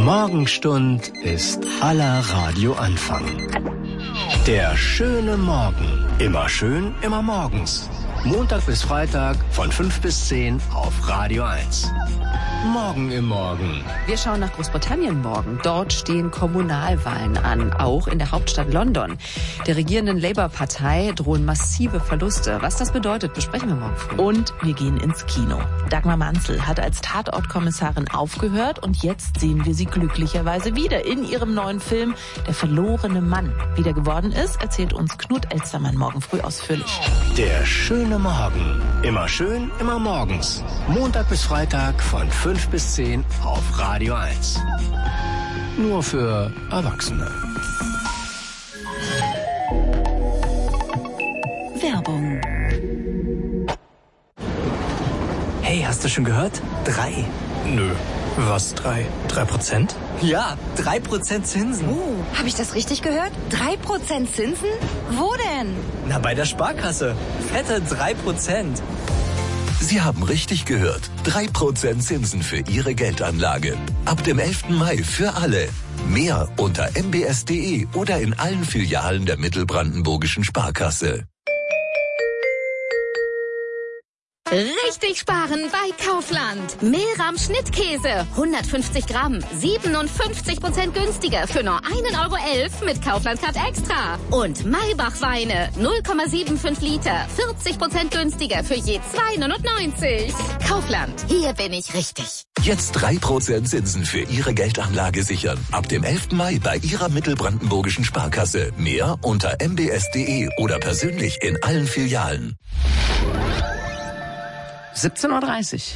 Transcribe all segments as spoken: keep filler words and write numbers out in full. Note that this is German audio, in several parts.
Morgenstund ist aller Radioanfang. Der schöne Morgen. Immer schön, immer morgens. Montag bis Freitag von fünf bis zehn auf Radio eins. Morgen im Morgen. Wir schauen nach Großbritannien morgen. Dort stehen Kommunalwahlen an, auch in der Hauptstadt London. Der regierenden Labour-Partei drohen massive Verluste. Was das bedeutet, besprechen wir morgen früh. Und wir gehen ins Kino. Dagmar Manzel hat als Tatortkommissarin aufgehört und jetzt sehen wir sie glücklicherweise wieder in ihrem neuen Film Der verlorene Mann. Wie der geworden ist, erzählt uns Knut Elstermann morgen früh ausführlich. Der schöne Morgen. Immer schön, immer morgens. Montag bis Freitag von fünf bis zehn auf Radio eins. Nur für Erwachsene. Werbung. Hey, hast du schon gehört? Drei. Nö. Was, drei? Drei Prozent? Ja, drei Prozent Zinsen. Oh, habe ich das richtig gehört? Drei Prozent Zinsen? Wo denn? Na, bei der Sparkasse. Fette drei Prozent. Sie haben richtig gehört. drei Prozent Zinsen für Ihre Geldanlage. Ab dem elften Mai für alle. Mehr unter m b s punkt d e oder in allen Filialen der Mittelbrandenburgischen Sparkasse. Richtig sparen bei Kaufland. Mehlrahm Schnittkäse, hundertfünfzig Gramm, siebenundfünfzig Prozent günstiger für nur ein Euro elf mit Kaufland Card Extra. Und Maybach Weine, null Komma fünfundsiebzig Liter, vierzig Prozent günstiger für je zwei neunundneunzig. Kaufland, hier bin ich richtig. Jetzt drei Prozent Zinsen für Ihre Geldanlage sichern. Ab dem elften Mai bei Ihrer Mittelbrandenburgischen Sparkasse. Mehr unter m b s punkt d e oder persönlich in allen Filialen. siebzehn Uhr dreißig.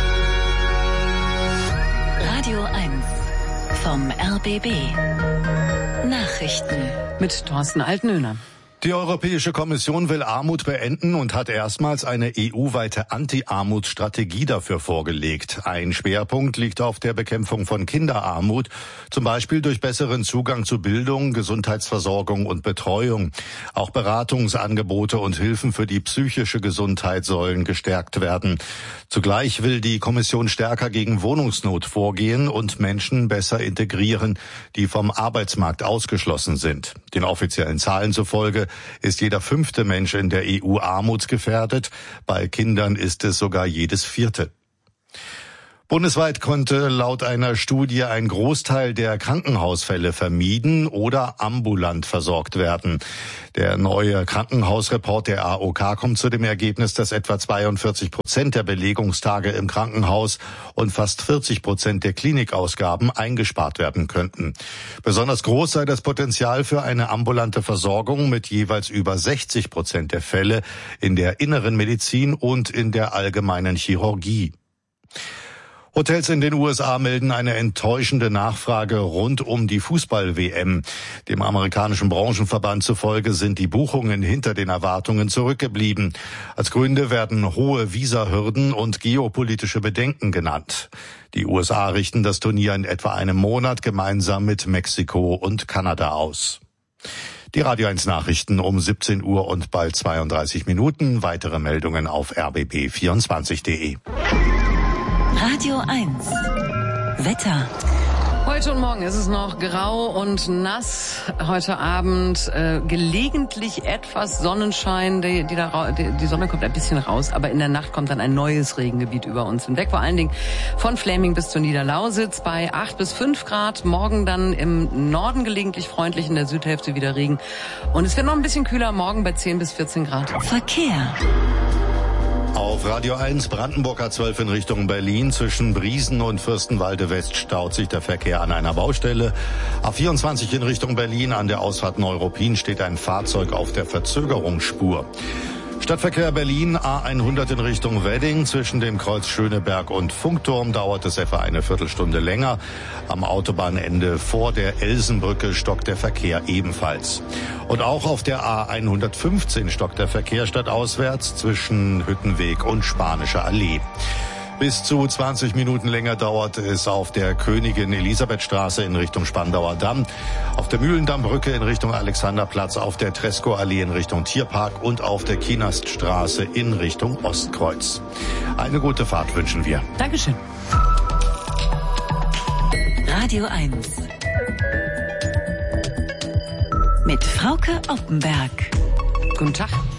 Radio eins vom R B B. Nachrichten. Mit Thorsten Altenöhner. Die Europäische Kommission will Armut beenden und hat erstmals eine E U-weite Anti-Armutsstrategie dafür vorgelegt. Ein Schwerpunkt liegt auf der Bekämpfung von Kinderarmut, zum Beispiel durch besseren Zugang zu Bildung, Gesundheitsversorgung und Betreuung. Auch Beratungsangebote und Hilfen für die psychische Gesundheit sollen gestärkt werden. Zugleich will die Kommission stärker gegen Wohnungsnot vorgehen und Menschen besser integrieren, die vom Arbeitsmarkt ausgeschlossen sind. Den offiziellen Zahlen zufolge ist jeder fünfte Mensch in der E U armutsgefährdet. Bei Kindern ist es sogar jedes vierte. Bundesweit konnte laut einer Studie ein Großteil der Krankenhausfälle vermieden oder ambulant versorgt werden. Der neue Krankenhausreport der A O K kommt zu dem Ergebnis, dass etwa zweiundvierzig Prozent der Belegungstage im Krankenhaus und fast vierzig Prozent der Klinikausgaben eingespart werden könnten. Besonders groß sei das Potenzial für eine ambulante Versorgung mit jeweils über sechzig Prozent der Fälle in der inneren Medizin und in der allgemeinen Chirurgie. Hotels in den U S A melden eine enttäuschende Nachfrage rund um die Fußball-W M. Dem amerikanischen Branchenverband zufolge sind die Buchungen hinter den Erwartungen zurückgeblieben. Als Gründe werden hohe Visahürden und geopolitische Bedenken genannt. Die U S A richten das Turnier in etwa einem Monat gemeinsam mit Mexiko und Kanada aus. Die Radio eins Nachrichten um siebzehn Uhr und bald zweiunddreißig Minuten. Weitere Meldungen auf r b b vierundzwanzig punkt d e. Radio eins. Wetter. Heute und morgen ist es noch grau und nass. Heute Abend äh, gelegentlich etwas Sonnenschein. Die, die, da, die, die Sonne kommt ein bisschen raus, aber in der Nacht kommt dann ein neues Regengebiet über uns hinweg. Vor allen Dingen von Fläming bis zur Niederlausitz bei acht bis fünf Grad. Morgen dann im Norden gelegentlich freundlich, in der Südhälfte wieder Regen. Und es wird noch ein bisschen kühler, morgen bei zehn bis vierzehn Grad. Verkehr. Auf Radio eins Brandenburg A zwölf in Richtung Berlin. Zwischen Briesen und Fürstenwalde West staut sich der Verkehr an einer Baustelle. A vierundzwanzig in Richtung Berlin an der Ausfahrt Neuruppin steht ein Fahrzeug auf der Verzögerungsspur. Stadtverkehr Berlin A hundert in Richtung Wedding. Zwischen dem Kreuz Schöneberg und Funkturm dauert es etwa eine Viertelstunde länger. Am Autobahnende vor der Elsenbrücke stockt der Verkehr ebenfalls. Und auch auf der A hundertfünfzehn stockt der Verkehr stadtauswärts zwischen Hüttenweg und Spanische Allee. Bis zu zwanzig Minuten länger dauert es auf der Königin-Elisabeth-Straße in Richtung Spandauer Damm, auf der Mühlendammbrücke in Richtung Alexanderplatz, auf der Treskow-Allee in Richtung Tierpark und auf der Kienaststraße in Richtung Ostkreuz. Eine gute Fahrt wünschen wir. Dankeschön. Radio eins. Mit Frauke Oppenberg. Guten Tag.